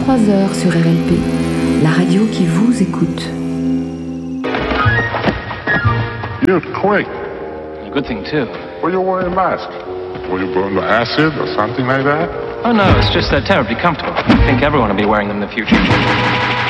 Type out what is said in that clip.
23h sur RLP, la radio qui vous écoute. You're quick. A good thing, too. Were you wearing a mask? Were you burned by acid or something like that? Oh, no, it's just they're terribly comfortable. I think everyone will be wearing them in the future.